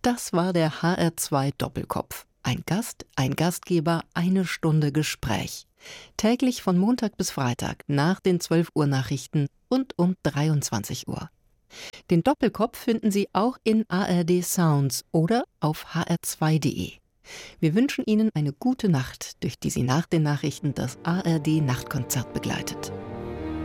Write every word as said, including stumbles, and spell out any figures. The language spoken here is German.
Das war der H R zwei Doppelkopf. Ein Gast, ein Gastgeber, eine Stunde Gespräch. Täglich von Montag bis Freitag nach den zwölf Uhr Nachrichten und um dreiundzwanzig Uhr. Den Doppelkopf finden Sie auch in A R D Sounds oder auf h r zwei punkt de. Wir wünschen Ihnen eine gute Nacht, durch die Sie nach den Nachrichten das A R D Nachtkonzert begleitet.